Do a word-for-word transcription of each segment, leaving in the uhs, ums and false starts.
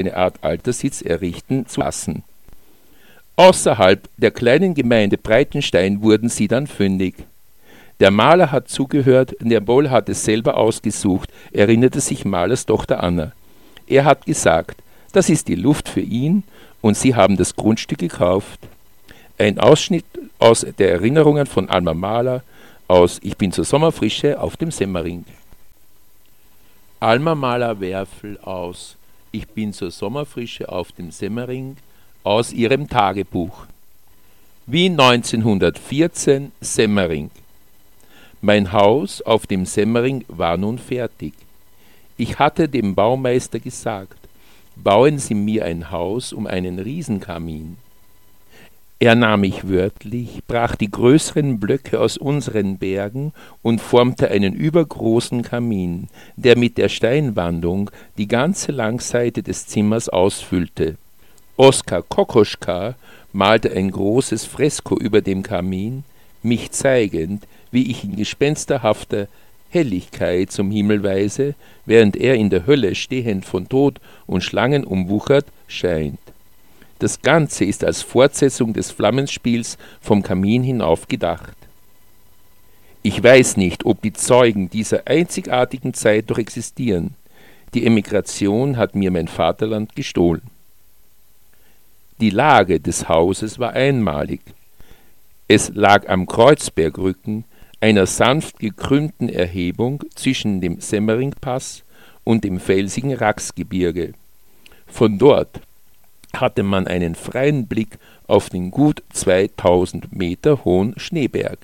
eine Art Alterssitz errichten zu lassen. Außerhalb der kleinen Gemeinde Breitenstein wurden sie dann fündig. Der Maler hat zugehört, Nerboll hat es selber ausgesucht, erinnerte sich Malers Tochter Anna. Er hat gesagt, das ist die Luft für ihn und sie haben das Grundstück gekauft. Ein Ausschnitt aus der Erinnerungen von Alma Mahler aus Ich bin zur Sommerfrische auf dem Semmering. Alma Mahler Werfel aus Ich bin zur Sommerfrische auf dem Semmering aus ihrem Tagebuch. Wien neunzehnhundertvierzehn, Semmering. Mein Haus auf dem Semmering war nun fertig. Ich hatte dem Baumeister gesagt, bauen Sie mir ein Haus um einen Riesenkamin. Er nahm mich wörtlich, brach die größeren Blöcke aus unseren Bergen und formte einen übergroßen Kamin, der mit der Steinwandung die ganze Langseite des Zimmers ausfüllte. Oskar Kokoschka malte ein großes Fresko über dem Kamin, mich zeigend, wie ich in gespensterhafter Helligkeit zum Himmel weise, während er in der Hölle stehend von Tod und Schlangen umwuchert scheint. Das Ganze ist als Fortsetzung des Flammenspiels vom Kamin hinauf gedacht. Ich weiß nicht, ob die Zeugen dieser einzigartigen Zeit noch existieren. Die Emigration hat mir mein Vaterland gestohlen. Die Lage des Hauses war einmalig. Es lag am Kreuzbergrücken, einer sanft gekrümmten Erhebung zwischen dem Semmeringpass und dem felsigen Raxgebirge. Von dort hatte man einen freien Blick auf den gut zweitausend Meter hohen Schneeberg.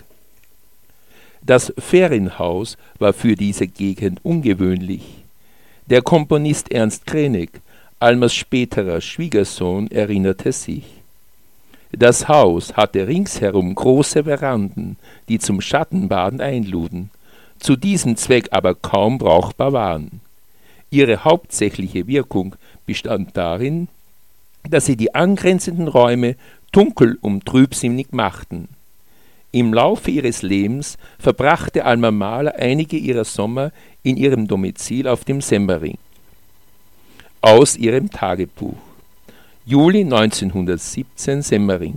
Das Ferienhaus war für diese Gegend ungewöhnlich. Der Komponist Ernst Krenek, Almas späterer Schwiegersohn, erinnerte sich. Das Haus hatte ringsherum große Veranden, die zum Schattenbaden einluden, zu diesem Zweck aber kaum brauchbar waren. Ihre hauptsächliche Wirkung bestand darin, dass sie die angrenzenden Räume dunkel und trübsinnig machten. Im Laufe ihres Lebens verbrachte Alma Mahler einige ihrer Sommer in ihrem Domizil auf dem Semmering. Aus ihrem Tagebuch. Juli neunzehnhundertsiebzehn, Semmering.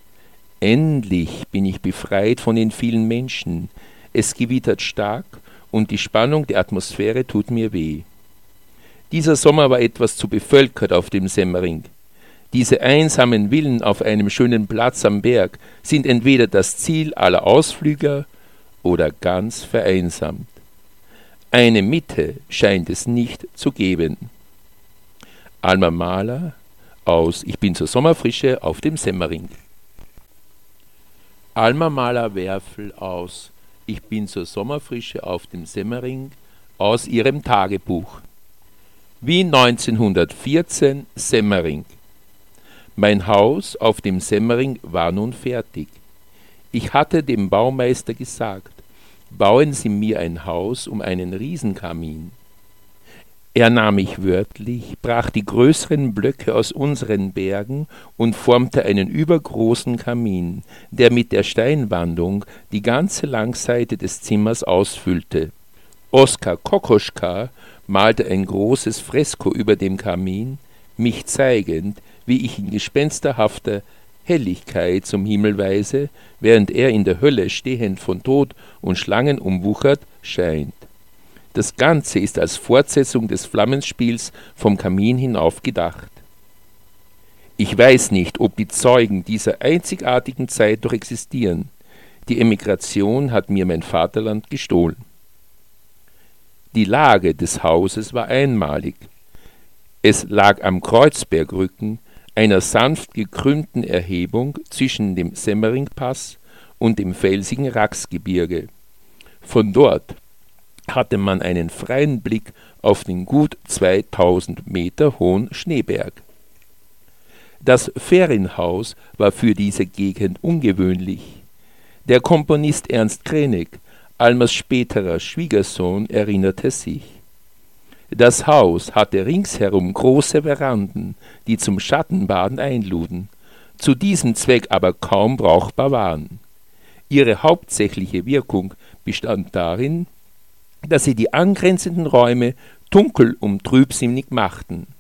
Endlich bin ich befreit von den vielen Menschen. Es gewittert stark und die Spannung der Atmosphäre tut mir weh. Dieser Sommer war etwas zu bevölkert auf dem Semmering. Diese einsamen Villen auf einem schönen Platz am Berg sind entweder das Ziel aller Ausflüger oder ganz vereinsamt. Eine Mitte scheint es nicht zu geben. Alma Mahler aus Ich bin zur Sommerfrische auf dem Semmering. Alma Mahler Werfel aus Ich bin zur Sommerfrische auf dem Semmering aus ihrem Tagebuch. Wien neunzehnhundertvierzehn, Semmering. Mein Haus auf dem Semmering war nun fertig. Ich hatte dem Baumeister gesagt, bauen Sie mir ein Haus um einen Riesenkamin. Er nahm mich wörtlich, brach die größeren Blöcke aus unseren Bergen und formte einen übergroßen Kamin, der mit der Steinwandung die ganze Langseite des Zimmers ausfüllte. Oskar Kokoschka malte ein großes Fresko über dem Kamin, mich zeigend, wie ich in gespensterhafter Helligkeit zum Himmel weise, während er in der Hölle stehend von Tod und Schlangen umwuchert scheint. Das Ganze ist als Fortsetzung des Flammenspiels vom Kamin hinauf gedacht. Ich weiß nicht, ob die Zeugen dieser einzigartigen Zeit noch existieren. Die Emigration hat mir mein Vaterland gestohlen. Die Lage des Hauses war einmalig. Es lag am Kreuzbergrücken, einer sanft gekrümmten Erhebung zwischen dem Semmeringpass und dem felsigen Raxgebirge. Von dort hatte man einen freien Blick auf den gut zweitausend Meter hohen Schneeberg. Das Ferienhaus war für diese Gegend ungewöhnlich. Der Komponist Ernst Krenek, Almas späterer Schwiegersohn, erinnerte sich. Das Haus hatte ringsherum große Veranden, die zum Schattenbaden einluden, zu diesem Zweck aber kaum brauchbar waren. Ihre hauptsächliche Wirkung bestand darin, dass sie die angrenzenden Räume dunkel und trübsinnig machten.